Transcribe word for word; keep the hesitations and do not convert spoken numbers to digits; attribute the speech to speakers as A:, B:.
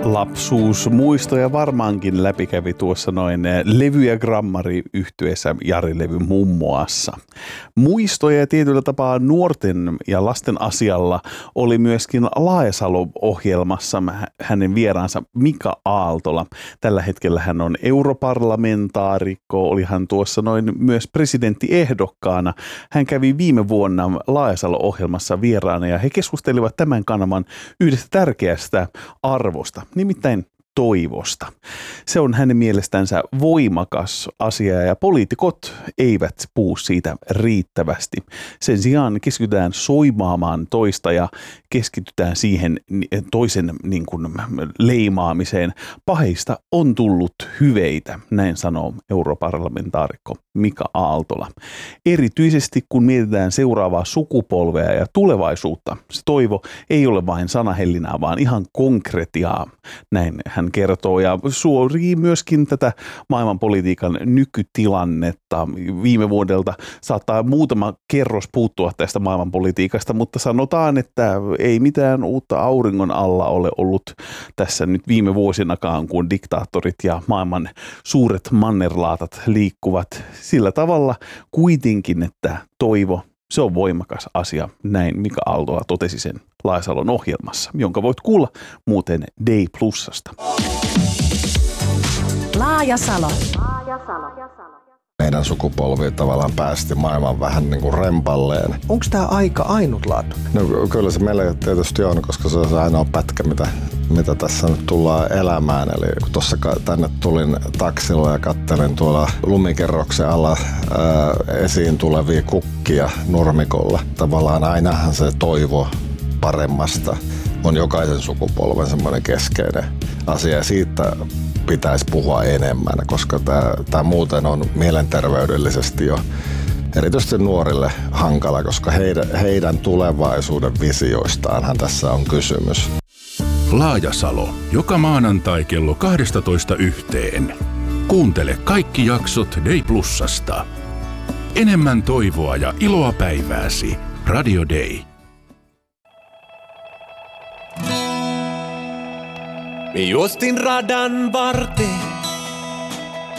A: Lapsuusmuistoja varmaankin läpikävi tuossa noin levy- ja grammari-yhtyeessä Jari-levy muun muassa. Muistoja tietyllä tapaa nuorten ja lasten asialla oli myöskin Laajasalo-ohjelmassa hänen vieraansa Mika Aaltola. Tällä hetkellä hän on europarlamentaarikko, oli hän tuossa noin myös presidenttiehdokkaana. Hän kävi viime vuonna Laajasalo-ohjelmassa vieraana ja he keskustelivat tämän kanavan yhdestä tärkeästä arvosta, nimittäin toivosta. Se on hänen mielestänsä voimakas asia ja poliitikot eivät puhu siitä riittävästi. Sen sijaan keskitytään soimaamaan toista ja keskitytään siihen toisen niin kuin leimaamiseen. Paheista on tullut hyveitä, näin sanoo europarlamentaarikko Mika Aaltola. Erityisesti kun mietitään seuraavaa sukupolvea ja tulevaisuutta, se toivo ei ole vain sanahellinää, vaan ihan konkretiaa, näin hän kertoo ja suorii myöskin tätä maailmanpolitiikan nykytilannetta. Viime vuodelta saattaa muutama kerros puuttua tästä maailmanpolitiikasta, mutta sanotaan, että ei mitään uutta auringon alla ole ollut tässä nyt viime vuosinakaan, kun diktaattorit ja maailman suuret mannerlaatat liikkuvat sillä tavalla kuitenkin, että toivo, se on voimakas asia. Näin Mika Aaltola totesi sen Laajasalon ohjelmassa, jonka voit kuulla muuten Day Plusasta.
B: Laajasalo.
C: Meidän sukupolvi tavallaan päästi maailman vähän niin kuin rempalleen.
D: Onko tämä aika ainutlaatuinen?
C: No kyllä se meille tietysti on, koska se on se ainoa pätkä, mitä, mitä tässä nyt tullaan elämään. Eli kun tuossa tänne tulin taksilla ja kattelin tuolla lumikerroksen alla ää, esiin tulevia kukkia nurmikolla. Tavallaan ainahan se toivo paremmasta on jokaisen sukupolven semmoinen keskeinen asia. Siitä pitäisi puhua enemmän, koska tämä muuten on mielenterveydellisesti jo erityisesti nuorille hankala, koska heidän, heidän tulevaisuuden visioistaanhan tässä on kysymys.
E: Laajasalo. Joka maanantai kello kaksitoista yhteen. Kuuntele kaikki jaksot Day Plusasta. Enemmän toivoa ja iloa päivääsi. Radio Day.
F: Me juostin radan varteen,